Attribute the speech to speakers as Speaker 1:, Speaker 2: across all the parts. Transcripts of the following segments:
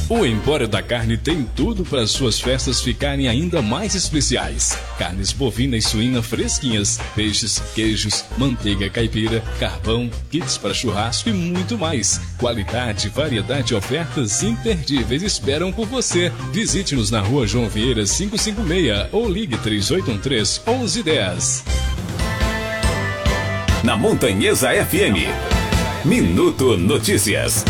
Speaker 1: O Empório da Carne tem tudo para suas festas ficarem ainda mais especiais. Carnes bovina e suína fresquinhas, peixes, queijos, manteiga caipira, carvão, kits para churrasco e muito mais. Qualidade, variedade e ofertas imperdíveis esperam por você. Visite-nos na Rua João Vieira 556 ou ligue 3813-1110.
Speaker 2: Na Montanhesa FM, Minuto Notícias.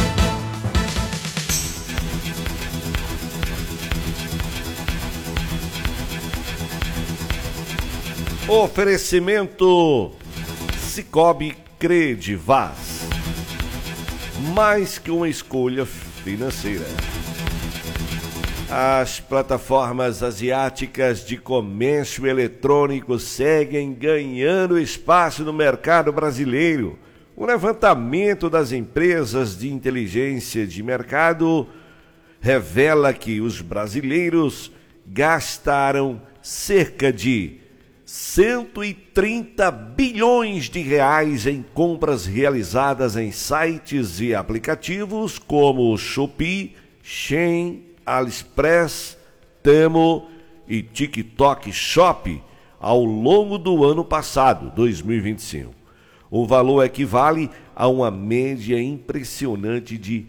Speaker 3: Oferecimento Sicoob Credivaz. Mais que uma escolha financeira. As plataformas asiáticas de comércio eletrônico seguem ganhando espaço no mercado brasileiro. O levantamento das empresas de inteligência de mercado revela que os brasileiros gastaram cerca de 130 bilhões de reais em compras realizadas em sites e aplicativos como Shopee, Shein, AliExpress, Temu e TikTok Shop ao longo do ano passado, 2025. O valor equivale a uma média impressionante de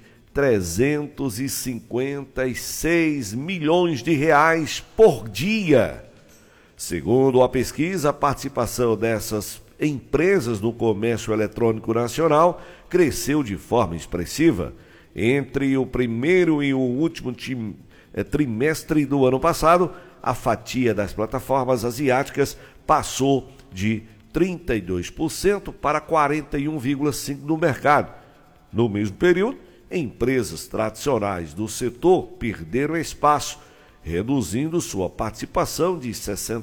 Speaker 3: 356 milhões de reais por dia. Segundo a pesquisa, a participação dessas empresas no comércio eletrônico nacional cresceu de forma expressiva. Entre o primeiro e o último trimestre do ano passado, a fatia das plataformas asiáticas passou de 32% para 41,5% do mercado. No mesmo período, empresas tradicionais do setor perderam espaço, reduzindo sua participação de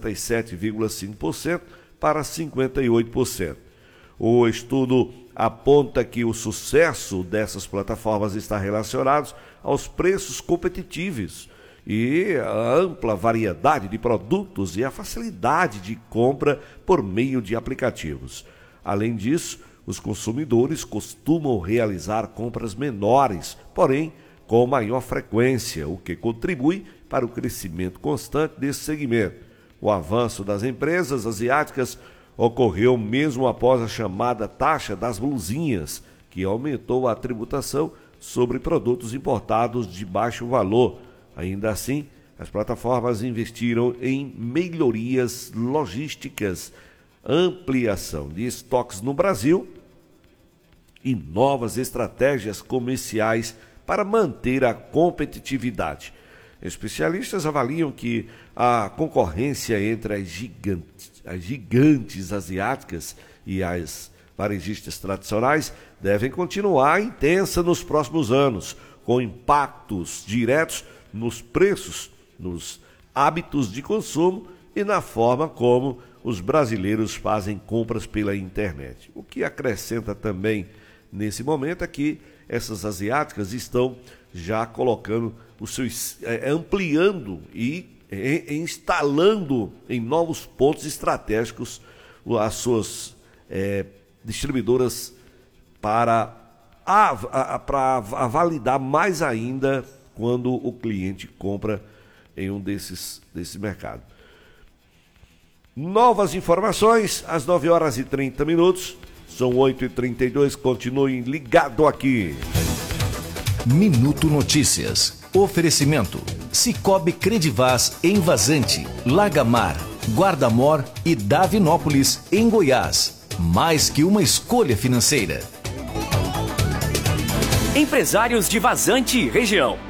Speaker 3: 67,5% para 58%. O estudo aponta que o sucesso dessas plataformas está relacionado aos preços competitivos e a ampla variedade de produtos e a facilidade de compra por meio de aplicativos. Além disso, os consumidores costumam realizar compras menores, porém com maior frequência, o que contribui para o crescimento constante desse segmento. O avanço das empresas asiáticas ocorreu mesmo após a chamada taxa das blusinhas, que aumentou a tributação sobre produtos importados de baixo valor. Ainda assim, as plataformas investiram em melhorias logísticas, ampliação de estoques no Brasil e novas estratégias comerciais para manter a competitividade. Especialistas avaliam que a concorrência entre as gigantes asiáticas e as varejistas tradicionais devem continuar intensa nos próximos anos, com impactos diretos nos preços, nos hábitos de consumo e na forma como os brasileiros fazem compras pela internet. O que acrescenta também nesse momento é que essas asiáticas estão já colocando os seus, ampliando e instalando em novos pontos estratégicos as suas distribuidoras para validar mais ainda quando o cliente compra em um desse mercado. Novas informações às 9h30. São 8h32, continuem ligado aqui.
Speaker 4: Minuto Notícias. Oferecimento: Sicoob Credivaz em Vazante, Lagamar, Guarda-Mor e Davinópolis, em Goiás. Mais que uma escolha financeira.
Speaker 5: Empresários de Vazante, região.